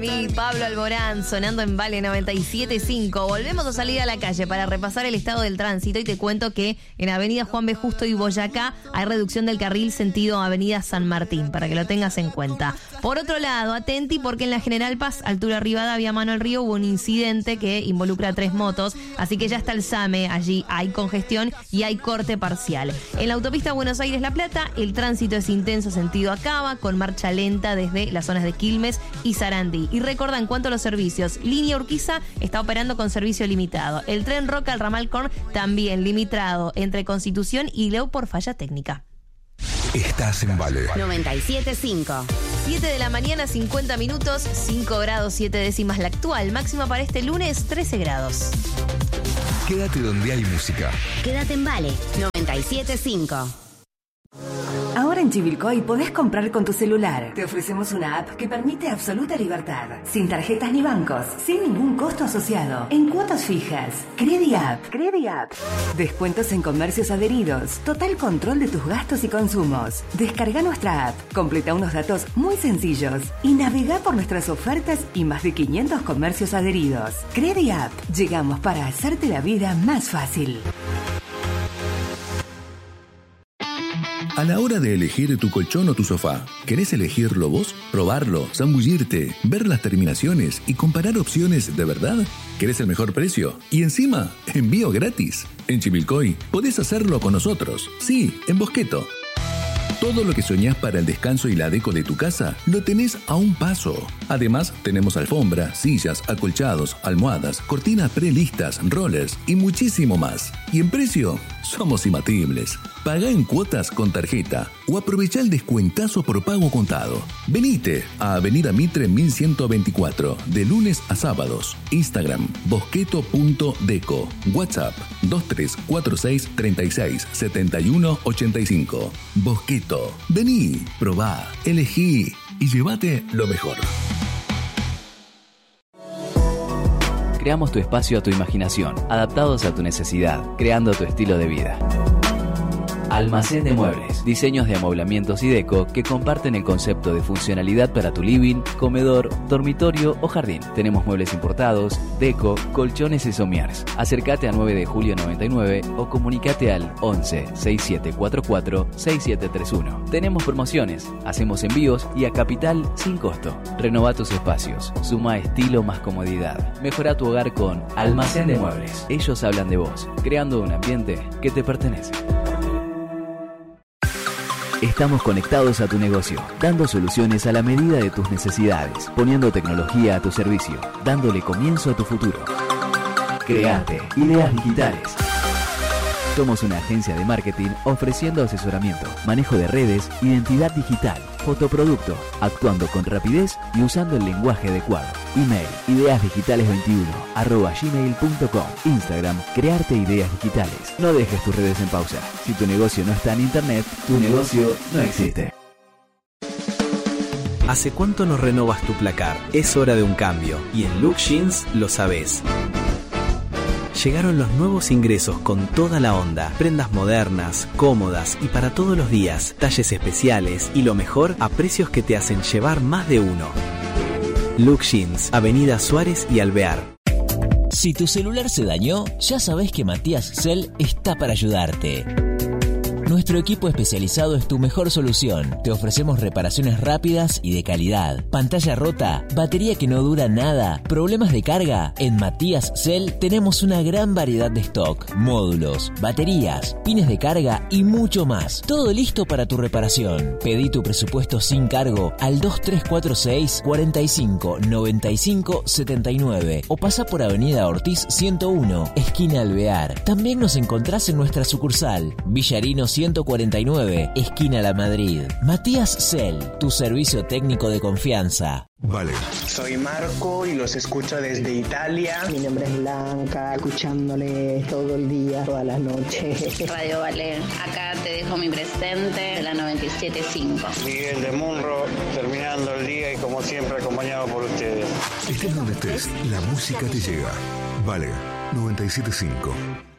mí, Pablo Alborán, sonando en Vale 97.5. Volvemos a salir a la calle para repasar el estado del tránsito y te cuento que en Avenida Juan B. Justo y Boyacá hay reducción del carril sentido Avenida San Martín, para que lo tengas en cuenta. Por otro lado, atenti porque en la General Paz, altura Rivadavia, mano al río, hubo un incidente que involucra a 3 motos, así que ya está el SAME, allí hay congestión y hay corte parcial. En la autopista Buenos Aires-La Plata, el tránsito es intenso sentido Acaba, con marcha lenta desde las zonas de Quilmes y Sarandí. Y recuerda, en cuanto a los servicios, Línea Urquiza está operando con servicio limitado. El tren Roca al ramal Korn también limitado entre Constitución y Leo por falla técnica. Estás en Vale 97.5. 7 de la mañana, 50 minutos, 5 grados 7 décimas la actual. Máxima para este lunes, 13 grados. Quédate donde hay música. Quédate en Vale 97.5. Ahora en Chivilcoy podés comprar con tu celular. Te ofrecemos una app que permite absoluta libertad. Sin tarjetas ni bancos. Sin ningún costo asociado. En cuotas fijas. CrediApp. Descuentos en comercios adheridos. Total control de tus gastos y consumos. Descarga nuestra app. Completa unos datos muy sencillos. Y navega por nuestras ofertas y más de 500 comercios adheridos. CrediApp. Llegamos para hacerte la vida más fácil. A la hora de elegir tu colchón o tu sofá, ¿querés elegirlo vos? ¿Probarlo? ¿Zambullirte? ¿Ver las terminaciones y comparar opciones de verdad? ¿Querés el mejor precio? Y encima, envío gratis. En Chivilcoy podés hacerlo con nosotros. Sí, en Bosqueto. Todo lo que soñás para el descanso y la deco de tu casa, lo tenés a un paso. Además, tenemos alfombra, sillas, acolchados, almohadas, cortinas prelistas, rollers y muchísimo más. Y en precio, somos imbatibles. Pagá en cuotas con tarjeta o aprovechá el descuentazo por pago contado. Venite a Avenida Mitre 1124, de lunes a sábados. Instagram, bosqueto.deco. WhatsApp, 2346 36 71 85. Bosqueto. Vení, probá, elegí y llévate lo mejor. Creamos tu espacio a tu imaginación, adaptados a tu necesidad, creando tu estilo de vida. Almacén de Muebles. Diseños de amoblamientos y deco que comparten el concepto de funcionalidad para tu living, comedor, dormitorio o jardín. Tenemos muebles importados, deco, colchones y somiers. Acércate a 9 de julio 99 o comunicate al 11 6744 6731. Tenemos promociones, hacemos envíos y a capital sin costo. Renová tus espacios, suma estilo más comodidad. Mejora tu hogar con Almacén de Muebles. Ellos hablan de vos, creando un ambiente que te pertenece. Estamos conectados a tu negocio, dando soluciones a la medida de tus necesidades, poniendo tecnología a tu servicio, dándole comienzo a tu futuro. Crearte ideas digitales. Somos una agencia de marketing ofreciendo asesoramiento, manejo de redes, identidad digital, fotoproducto, actuando con rapidez y usando el lenguaje adecuado. Email, ideasdigitales21@gmail.com. Instagram, crearte ideas digitales. No dejes tus redes en pausa. Si tu negocio no está en internet, tu negocio no existe. ¿Hace cuánto no renovas tu placar? Es hora de un cambio y en Look Jeans lo sabés. Llegaron los nuevos ingresos con toda la onda, prendas modernas, cómodas y para todos los días, talles especiales y lo mejor a precios que te hacen llevar más de uno. Look Jeans, Avenida Suárez y Alvear. Si tu celular se dañó, ya sabés que Matías Cell está para ayudarte. Nuestro equipo especializado es tu mejor solución. Te ofrecemos reparaciones rápidas y de calidad. Pantalla rota, batería que no dura nada, problemas de carga. En Matías Cell tenemos una gran variedad de stock, módulos, baterías, pines de carga y mucho más. Todo listo para tu reparación. Pedí tu presupuesto sin cargo al 2346 45 95 79 o pasa por Avenida Ortiz 101, esquina Alvear. También nos encontrás en nuestra sucursal, Villarino 149, esquina La Madrid. Matías Cell, tu servicio técnico de confianza. Vale. Soy Marco y los escucho desde Italia. Mi nombre es Blanca, escuchándole todo el día, todas las noches. Radio Vale, acá te dejo mi presente de la 97.5. Miguel de Munro, terminando el día y como siempre acompañado por ustedes. Estés donde estés, la música te llega. Vale, 97.5.